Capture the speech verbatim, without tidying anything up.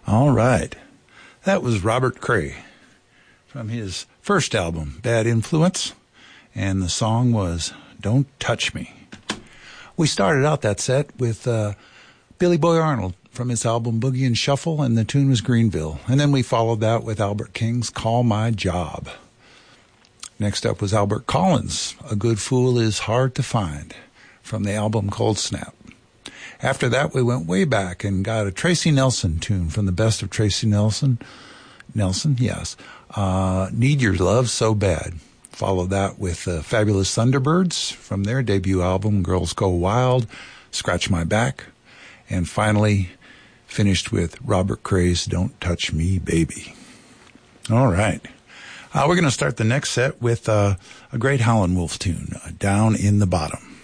All right. That was Robert Cray from his first album, Bad Influence, and the song was Don't Touch Me. We started out that set with uh, Billy Boy Arnold from his album Boogie and Shuffle, and the tune was Greenville. And then we followed that with Albert King's Call My Job. Next up was Albert Collins, A Good Fool Is Hard to Find, from the album Cold Snap. After that, we went way back and got a Tracy Nelson tune from the best of Tracy Nelson. Nelson, yes. Uh, Need Your Love So Bad. Followed that with uh, Fabulous Thunderbirds from their debut album, Girls Go Wild, Scratch My Back. And finally, finished with Robert Cray's Don't Touch Me, Baby. All right. Uh, we're going to start the next set with uh, a great Howlin' Wolf tune, uh, Down in the Bottom.